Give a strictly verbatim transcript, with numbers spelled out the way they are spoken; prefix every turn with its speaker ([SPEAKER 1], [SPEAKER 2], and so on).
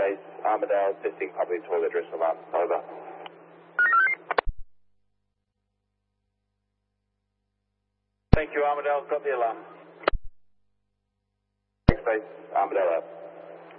[SPEAKER 1] Base, Armadale, testing public toilet address alarm. Over. Thank you, Armadale. Got the alarm. Base, Armadale out.